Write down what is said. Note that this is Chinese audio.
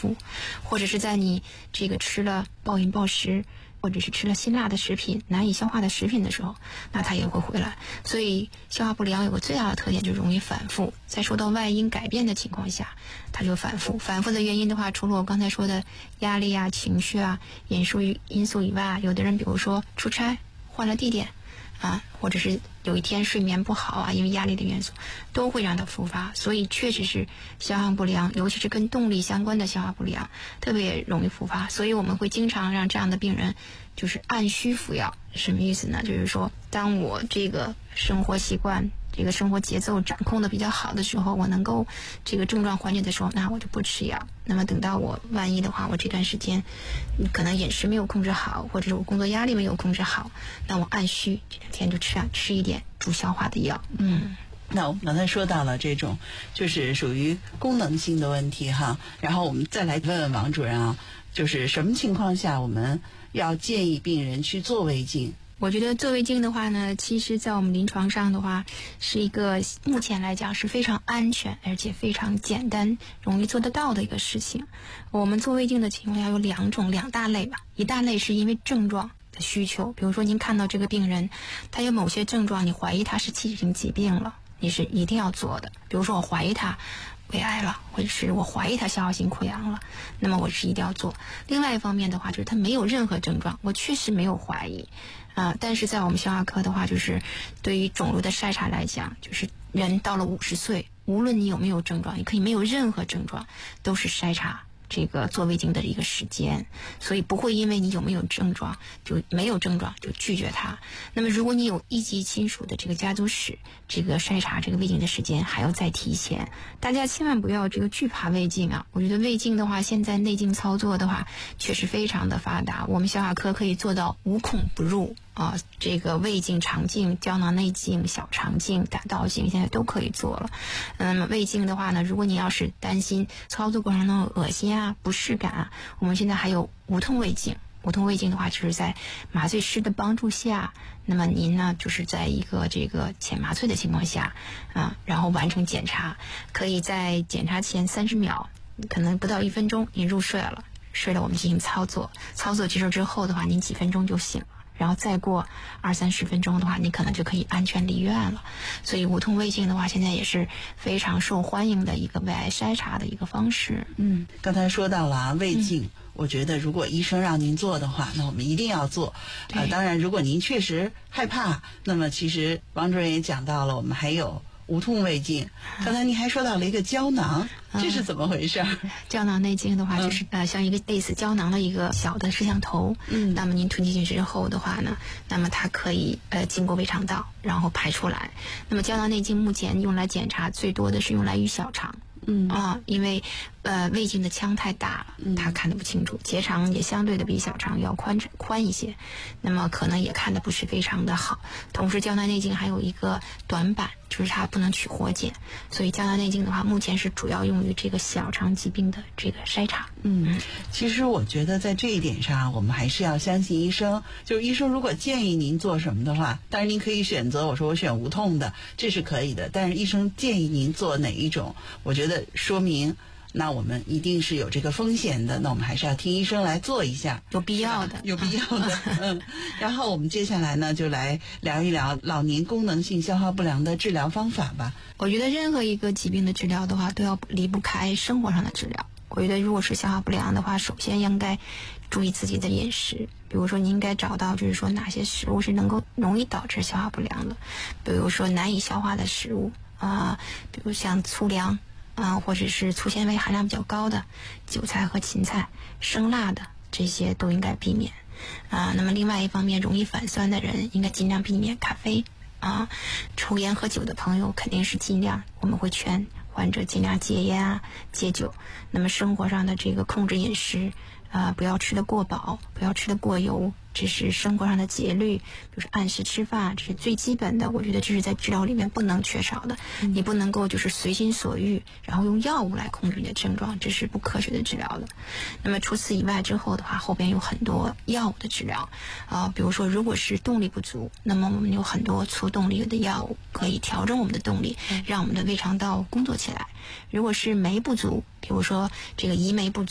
复，或者是在你这个吃了暴饮暴食，或者是吃了辛辣的食品、难以消化的食品的时候，那它也会回来。所以消化不良有个最大的特点，就容易反复，在受到外因改变的情况下，它就反复。反复的原因的话，除了我刚才说的压力啊、情绪啊、因素以外，有的人比如说出差换了地点啊，或者是有一天睡眠不好啊，因为压力的元素都会让它复发。所以确实是消化不良，尤其是跟动力相关的消化不良特别容易复发。所以我们会经常让这样的病人就是按需服药。什么意思呢？就是说当我这个生活习惯这个生活节奏掌控的比较好的时候，我能够这个症状缓解的时候，那我就不吃药。那么等到我万一的话，我这段时间可能饮食没有控制好，或者是我工作压力没有控制好，那我按需这2天就吃一点助消化的药。 那我们刚才说到了这种就是属于功能性的问题哈，然后我们再来问问王主任啊，就是什么情况下我们要建议病人去做胃镜？ 我觉得做胃镜的话呢，其实在我们临床上的话，是一个目前来讲是非常安全而且非常简单容易做得到的一个事情。我们做胃镜的情况下有两大类吧。一大类是因为症状的需求，比如说您看到这个病人他有某些症状，你怀疑他是器质性疾病了，你是一定要做的。比如说我怀疑他胃癌了，或者是我怀疑他消化性溃疡了，那么我是一定要做。另外一方面的话，就是他没有任何症状，我确实没有怀疑但是在我们消化科的话，就是对于肿瘤的筛查来讲，就是人到了50岁，无论你有没有症状，你可以没有任何症状，都是筛查这个做胃镜的一个时间，所以不会因为你有没有症状就没有症状就拒绝它。那么如果你有一级亲属的这个家族史，这个筛查这个胃镜的时间还要再提前。大家千万不要这个惧怕胃镜啊！我觉得胃镜的话，现在内镜操作的话确实非常的发达，我们消化科可以做到无孔不入这个胃镜、肠镜、胶囊内镜、小肠镜、胆道镜现在都可以做了。胃镜的话呢，如果你要是担心操作过程中恶心啊、不适感啊，我们现在还有无痛胃镜。无痛胃镜的话，就是在麻醉师的帮助下，那么您呢，就是在一个这个浅麻醉的情况下然后完成检查，可以在检查前30秒，可能不到1分钟，您入睡了，我们进行操作结束之后的话，您几分钟就醒了。然后再过20-30分钟的话，你可能就可以安全离院了。所以无痛胃镜的话，现在也是非常受欢迎的一个胃癌筛查的一个方式。 刚才说到了胃镜，我觉得如果医生让您做的话，那我们一定要做。当然，如果您确实害怕，那么其实王主任也讲到了，我们还有无痛胃镜。刚才您还说到了一个胶囊，这是怎么回事？ 胶囊内镜的话，就是像一个类似胶囊的一个小的摄像头。那么您吞进去之后的话呢，那么它可以经过胃肠道，然后排出来。那么胶囊内镜目前用来检查最多的是用来于小肠。因为胃镜的腔太大了，它看得不清楚，结肠也相对的比小肠要宽一些，那么可能也看得不是非常的好。同时胶囊内镜还有一个短板，就是它不能取活检，所以胶囊内镜的话，目前是主要用于这个小肠疾病的这个筛查。 其实我觉得在这一点上，我们还是要相信医生。就是医生如果建议您做什么的话，当然您可以选择，我说我选无痛的，这是可以的。但是医生建议您做哪一种，我觉得说明那我们一定是有这个风险的，那我们还是要听医生来做一下， 有必要的。 然后我们接下来呢，就来聊一聊老年功能性消化不良的治疗方法吧。 我觉得任何一个疾病的治疗的话，都要离不开生活上的治疗。我觉得如果是消化不良的话，首先应该注意自己的饮食，比如说你应该找到就是说哪些食物是能够容易导致消化不良的，比如说难以消化的食物比如像粗粮或者是粗纤维含量比较高的韭菜和芹菜、生辣的，这些都应该避免那么另外一方面，容易反酸的人应该尽量避免咖啡抽烟喝酒的朋友肯定是尽量，我们会劝患者尽量戒烟戒酒。那么生活上的这个控制饮食不要吃得过饱，不要吃得过油，这是生活上的节律，比如说按时吃饭，这是最基本的，我觉得这是在治疗里面不能缺少的。你不能够就是随心所欲，然后用药物来控制你的症状，这是不科学的治疗的。那么除此以外之后的话，后边有很多药物的治疗比如说如果是动力不足，那么我们有很多促动力的药物可以调整我们的动力，让我们的胃肠道工作起来。如果是酶不足，比如说这个胰酶不足